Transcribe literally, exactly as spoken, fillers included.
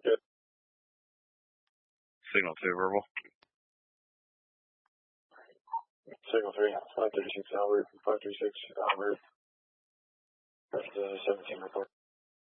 Good. Signal two, verbal. Signal three, five thirty-six Albert, five thirty-six Albert. That's the seventeen report.